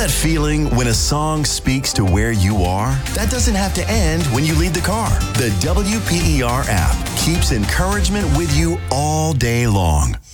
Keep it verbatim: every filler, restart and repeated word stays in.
that feeling when a song speaks to where you are? That doesn't have to end when you leave the car. The W P E R app keeps encouragement with you all day long.